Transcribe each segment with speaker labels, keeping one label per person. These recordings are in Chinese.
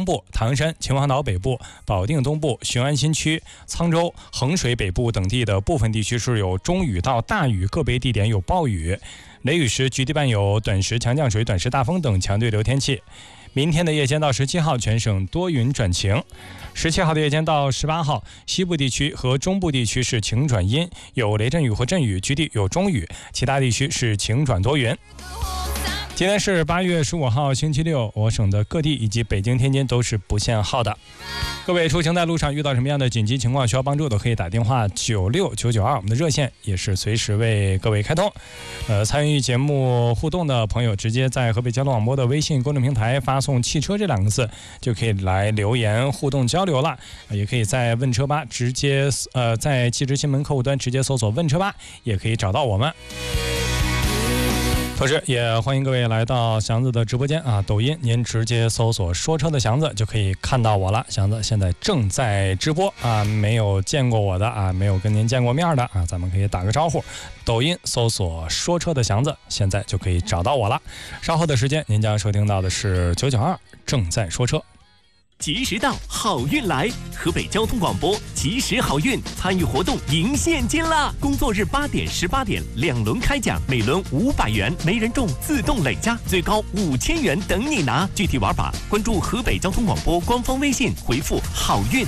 Speaker 1: 部、唐山、秦皇岛北部、保定东部、雄安新区、沧州、衡水北部等地的部分地区是有中雨到大雨，个别地点有暴雨。雷雨时局地伴有短时强降水、短时大风等强对流天气。明天的夜间到17号，全省多云转晴。17号的夜间到18号，西部地区和中部地区是晴转阴，有雷阵雨或阵雨，局地有中雨，其他地区是晴转多云。今天是8月15号星期六，我省的各地以及北京、天津都是不限号的。各位出行在路上遇到什么样的紧急情况需要帮助的，可以打电话96992，我们的热线也是随时为各位开通。参与节目互动的朋友，直接在河北交通广播的微信公众平台发送汽车这2个字，就可以来留言互动交流了。也可以在问车吧直接在汽车新闻客户端直接搜索问车吧，也可以找到我们。同时也欢迎各位来到祥子的直播间啊，抖音您直接搜索说车的祥子就可以看到我了。祥子现在正在直播啊，没有见过我的啊，没有跟您见过面的啊，咱们可以打个招呼。抖音搜索说车的祥子，现在就可以找到我了。稍后的时间您将收听到的是992正在说车。
Speaker 2: 及时到，好运来！河北交通广播及时好运参与活动赢现金啦！工作日8点、18点2轮开奖，每轮500元，没人中自动累加，最高5000元等你拿。具体玩法关注河北交通广播官方微信，回复好运。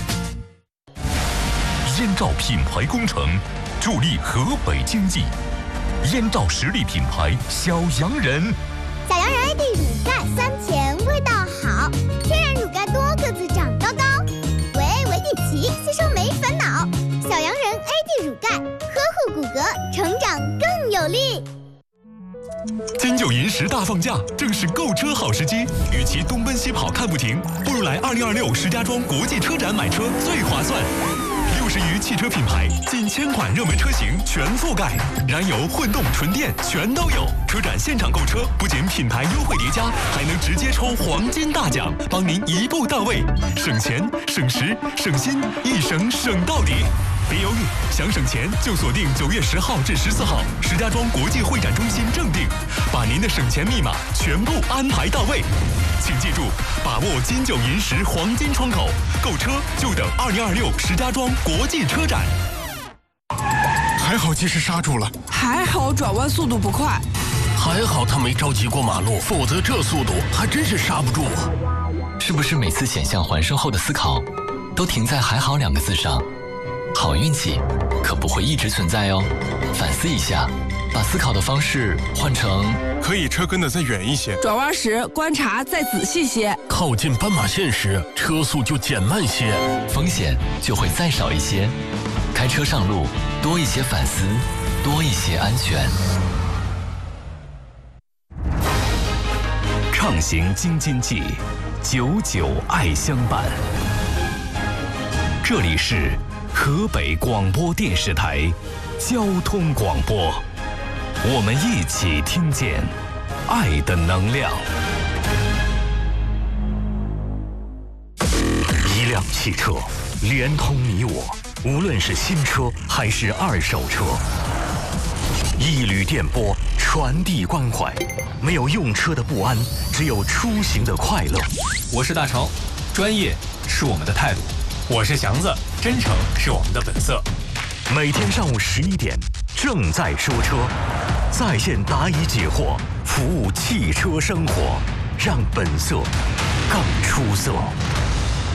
Speaker 3: 燕赵品牌工程助力河北经济，燕赵实力品牌小洋人。
Speaker 4: 小洋人 AD 乳钙3钱，味道好，天然乳钙多个子长高高，维底奇吸收没烦恼。小洋人 AD 乳钙，呵护骨骼，成长更有力。
Speaker 3: 金九银十大放价，正是购车好时机。与其东奔西跑看不停，不如来2026石家庄国际车展买车最划算。60余汽车品牌，近1000款热门车型全覆盖，燃油、混动、纯电全都有。车展现场购车，不仅品牌优惠叠加，还能直接抽黄金大奖，帮您一步到位，省钱、省时、省心，一省省到底。别犹豫，想省钱就锁定9月10号至14号石家庄国际会展中心正定，把您的省钱密码全部安排到位。请记住，把握金九银十黄金窗口，购车就等2026石家庄国际车展。
Speaker 5: 还好及时刹住了，
Speaker 6: 还好转弯速度不快，
Speaker 5: 还好他没着急过马路，否则这速度还真是刹不住啊！
Speaker 7: 是不是每次险象环生后的思考，都停在“还好”2个字上？好运气可不会一直存在哦，反思一下，把思考的方式换成
Speaker 5: 可以车跟得再远一些，
Speaker 6: 转弯时观察再仔细些，
Speaker 5: 靠近斑马线时车速就减慢些，
Speaker 7: 风险就会再少一些。开车上路，多一些反思，多一些安全。
Speaker 2: 畅行京津冀，99爱相伴。这里是河北广播电视台交通广播，我们一起听见爱的能量。一辆汽车连通你我，无论是新车还是二手车。一缕电波传递关怀，没有用车的不安，只有出行的快乐。
Speaker 8: 我是大成，专业是我们的态度。我是祥子，真诚是我们的本色。
Speaker 2: 每天上午11点，正在说车，在线答疑解惑，服务汽车生活，让本色更出色。